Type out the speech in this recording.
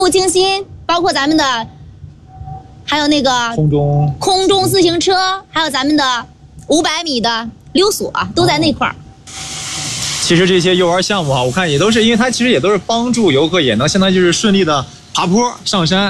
物清新，包括咱们的，还有那个空中自行车，还有咱们的500米的溜索，都在那块儿。 其实这些游玩项目啊，我看也都是，因为它其实也都是帮助游客也能相当于就是顺利的爬坡上山。